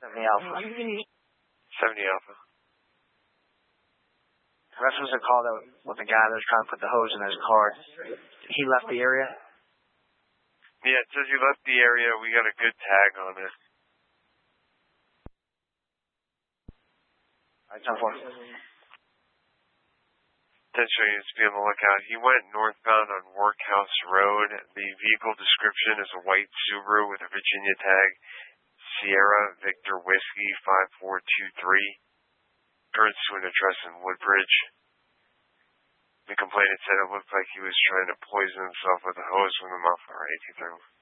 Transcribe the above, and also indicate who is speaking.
Speaker 1: 70 Alpha.
Speaker 2: 70 Alpha.
Speaker 1: The rest was a call that with the guy that was trying to put the hose in his car. He left the area?
Speaker 2: Yeah, it says he left the area. We got a good tag on it.
Speaker 1: Alright, 10-4.
Speaker 2: 10 needs to be on the lookout. He went northbound on Workhouse Road. The vehicle description is a white Subaru with a Virginia tag. Sierra Victor Whiskey 5423. Turns to an address in Woodbridge. The complainant said it looked like he was trying to poison himself with a hose from the muffler. 1831.